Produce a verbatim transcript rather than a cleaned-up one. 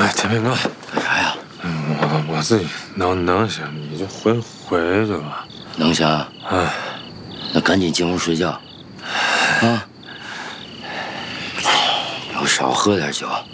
哎，天平哥， 干啥呀？ 嗯，我我自己能能行，你就回回去吧。 能行？ 哎， 那赶紧进屋睡觉。啊，要少喝点酒。